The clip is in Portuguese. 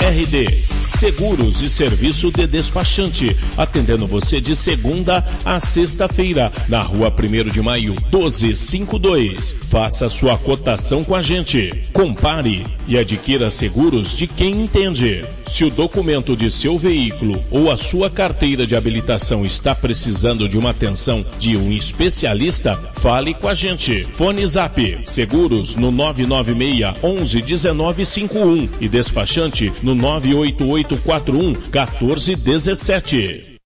RD Seguros e Serviço de Despachante, atendendo você de segunda a sexta-feira, na Rua 1º de Maio, 1252. Faça sua cotação com a gente. Compare e adquira seguros de quem entende. Se o documento de seu veículo ou a sua carteira de habilitação está precisando de uma atenção de um especialista, fale com a gente. Fone Zap Seguros no 996 11 1951 e despachante no 98841 1417.